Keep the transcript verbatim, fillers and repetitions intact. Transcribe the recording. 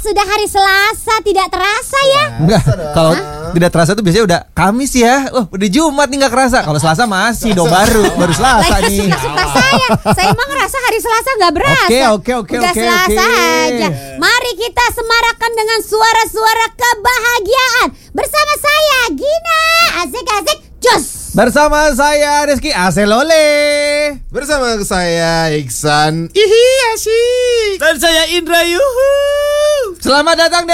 sudah hari Selasa, tidak terasa ya? Enggak, kalau tidak terasa tuh biasanya udah Kamis ya. Oh, udah Jumat nih nggak kerasa. Kalau Selasa masih do baru, baru Selasa Lah, nih. suka-suka saya. Saya emang ngerasa hari Selasa nggak berasa. Oke, oke, oke, Udah oke, Selasa oke. aja. Mari kita semarakan dengan suara-suara kebahagiaan bersama saya Gina. Asik-asik, jos. Bersama saya Rizky Aselole. Bersama saya Iksan. Ihi asik. Dan saya Indra, yuhu. Selamat datang